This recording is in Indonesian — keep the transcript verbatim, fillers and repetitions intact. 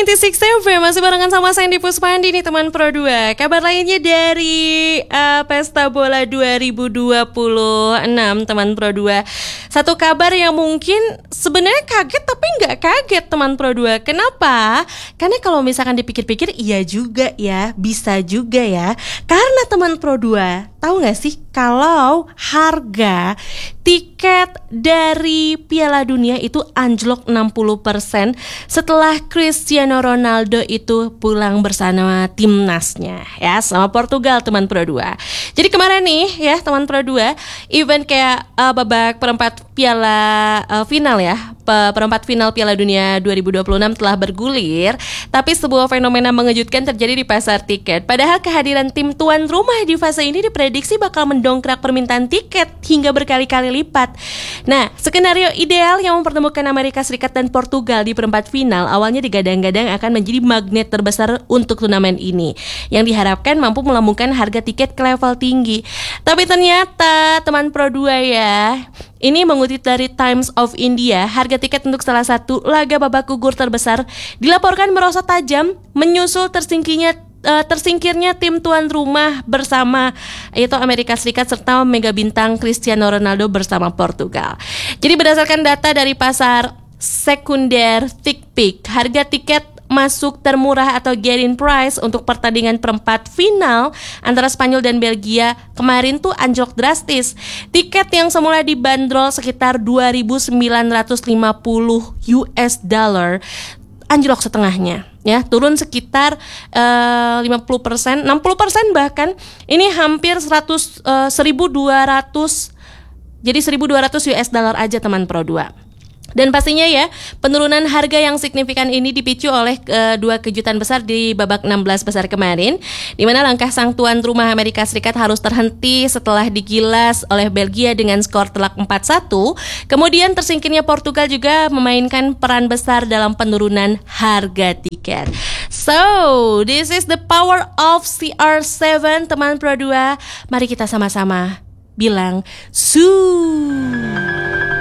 sembilan puluh enam F M masih barengan sama saya di Puspandi nih teman Pro dua. Kabar lainnya dari uh, Pesta Bola dua ribu dua puluh enam teman Pro dua. Satu kabar yang mungkin sebenarnya kaget tapi nggak kaget teman Pro dua. Kenapa? Karena kalau misalkan dipikir-pikir iya juga ya, bisa juga ya. Karena teman Pro dua, tahu nggak sih kalau harga tiket dari Piala Dunia itu anjlok enam puluh persen setelah Cristiano Ronaldo itu pulang bersama timnasnya ya, sama Portugal teman Pro dua. Jadi kemarin nih ya teman Pro dua, event kayak uh, babak perempat Piala uh, final ya, perempat final Piala Dunia dua ribu dua puluh enam telah bergulir, tapi sebuah fenomena mengejutkan terjadi di pasar tiket. Padahal kehadiran tim tuan rumah di fase ini diprediksi bakal mendongkrak permintaan tiket hingga berkali-kali lipat. Nah, skenario ideal yang mempertemukan Amerika Serikat dan Portugal di perempat final awalnya digadang-gadang akan menjadi magnet terbesar untuk turnamen ini, yang diharapkan mampu melambungkan harga tiket ke level tinggi. Tapi ternyata teman Pro dua ya, ini mengutip dari Times of India, harga tiket untuk salah satu laga babak gugur terbesar dilaporkan merosot tajam menyusul tersingkirnya uh, tersingkirnya tim tuan rumah bersama yaitu Amerika Serikat serta mega bintang Cristiano Ronaldo bersama Portugal. Jadi berdasarkan data dari pasar sekunder ThinkPick, harga tiket masuk termurah atau get-in price untuk pertandingan perempat final antara Spanyol dan Belgia kemarin tuh anjlok drastis. Tiket yang semula dibanderol sekitar dua ribu sembilan ratus lima puluh U S dollar anjlok setengahnya ya, turun sekitar uh, lima puluh persen, enam puluh persen bahkan. Ini hampir seratus uh, seribu dua ratus. Jadi seribu dua ratus U S dollar aja teman Pro dua. Dan pastinya ya, penurunan harga yang signifikan ini dipicu oleh uh, dua kejutan besar di babak enam belas besar kemarin, di mana langkah sang tuan rumah Amerika Serikat harus terhenti setelah digilas oleh Belgia dengan skor telak empat satu. Kemudian tersingkirnya Portugal juga memainkan peran besar dalam penurunan harga tiket. So, this is the power of C R tujuh teman Pro dua. Mari kita sama-sama bilang su.